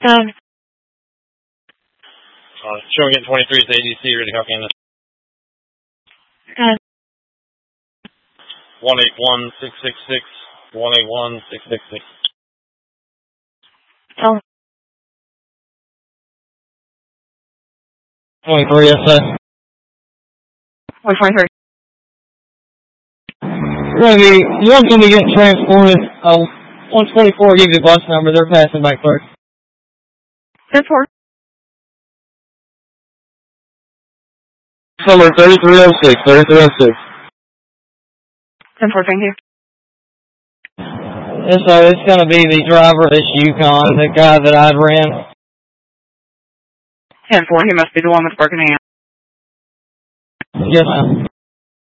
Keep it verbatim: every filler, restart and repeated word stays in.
Um, uh, showing it twenty-three is A D C, ready to copy in this. um, one eight one six six six, one eight one six six six. oh, twenty-three, yes, sir. one twenty-three. We're going to be, one's going to be getting transported. Uh, one twenty-four, give you the bus number. They're passing by first. ten four. Number thirty-three oh six, thirty-three oh six. ten four, thank you. Yes, sir, it's going to be the driver of this Yukon, the guy that I'd ran. ten four, he must be the one with broken hand. Yes, ma'am.